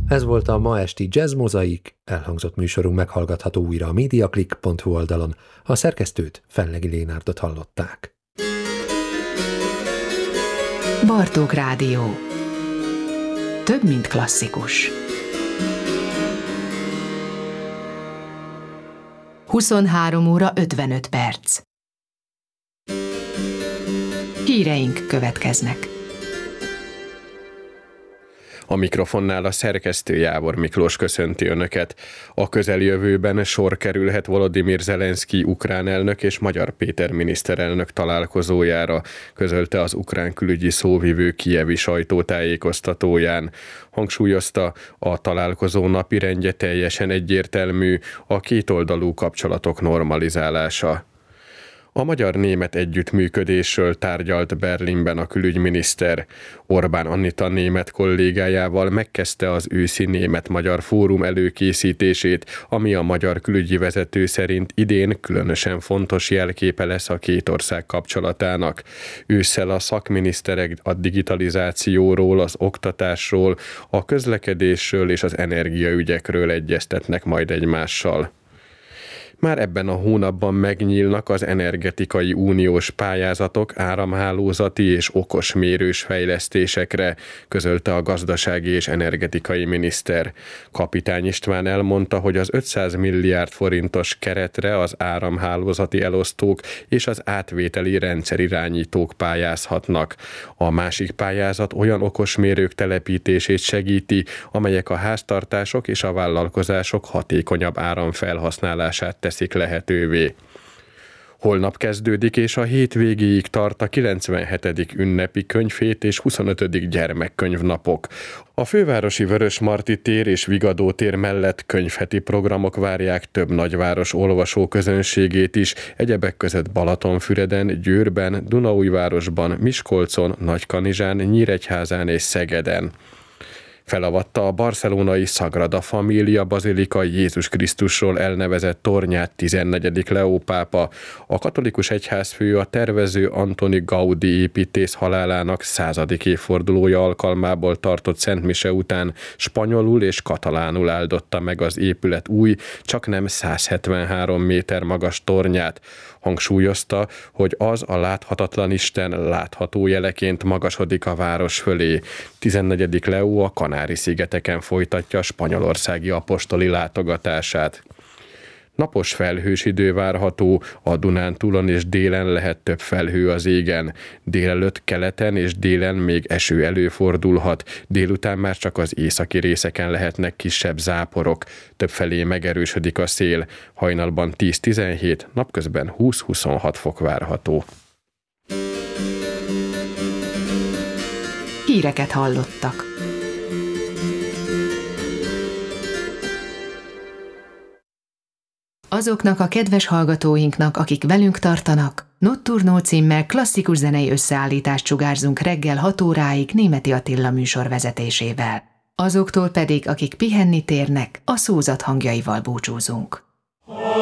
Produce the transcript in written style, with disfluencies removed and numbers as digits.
Ez volt a ma esti Jazz Mozaik, elhangzott műsorunk meghallgatható újra a mediaclick.hu oldalon, a szerkesztőt, Fennlegi Lénárdot hallották. Bartók Rádió. Több, mint klasszikus. 23 óra 55 perc. Híreink következnek. A mikrofonnál a szerkesztő Jávor Miklós köszönti Önöket. A közeljövőben sor kerülhet Volodymyr Zelenszkij ukrán elnök és Magyar Péter miniszterelnök találkozójára, közölte az ukrán külügyi szóvivő kijevi sajtótájékoztatóján. Hangsúlyozta, a találkozó napirendje teljesen egyértelmű, a kétoldalú kapcsolatok normalizálása. A magyar-német együttműködésről tárgyalt Berlinben a külügyminiszter. Orbán Anita német kollégájával megkezdte az őszi német-magyar fórum előkészítését, ami a magyar külügyi vezető szerint idén különösen fontos jelképe lesz a két ország kapcsolatának. Ősszel a szakminiszterek a digitalizációról, az oktatásról, a közlekedésről és az energiaügyekről egyeztetnek majd egymással. Már ebben a hónapban megnyílnak az energetikai uniós pályázatok áramhálózati és okos mérős fejlesztésekre, közölte a gazdasági és energetikai miniszter. Kapitány István elmondta, hogy az 500 milliárd forintos keretre az áramhálózati elosztók és az átvételi rendszerirányítók pályázhatnak. A másik pályázat olyan okos mérők telepítését segíti, amelyek a háztartások és a vállalkozások hatékonyabb áramfelhasználását teszik lehetővé. Holnap kezdődik és a hétvégéig tart a 97. ünnepi könyvhét és 25. gyermekkönyvnapok. A fővárosi Vörösmarty tér és Vigadó tér mellett könyvheti programok várják több nagyváros olvasóközönségét is, egyebek között Balatonfüreden, Győrben, Dunaújvárosban, Miskolcon, Nagykanizsán, Nyíregyházán és Szegeden. Felavatta a barcelonai Sagrada Familia bazilika Jézus Krisztusról elnevezett tornyát 14. Leó pápa. A katolikus egyházfő a tervező Antoni Gaudi építész halálának 100. évfordulója alkalmából tartott szentmise után spanyolul és katalánul áldotta meg az épület új, csaknem 173 méter magas tornyát. Hangsúlyozta, hogy az a láthatatlan Isten látható jeleként magasodik a város fölé. 14. Leó a Kanári-szigeteken folytatja a spanyolországi apostoli látogatását. Napos felhős idő várható, a Dunántúlon és délen lehet több felhő az égen. Délelőtt keleten és délen még eső előfordulhat, délután már csak az északi részeken lehetnek kisebb záporok. Többfelé megerősödik a szél, hajnalban 10-17, napközben 20-26 fok várható. Híreket hallottak. Azoknak a kedves hallgatóinknak, akik velünk tartanak, Notturno címmel klasszikus zenei összeállítást sugárzunk reggel 6 óráig Németi Attila műsor vezetésével. Azoktól pedig, akik pihenni térnek, a szózat hangjaival búcsúzunk.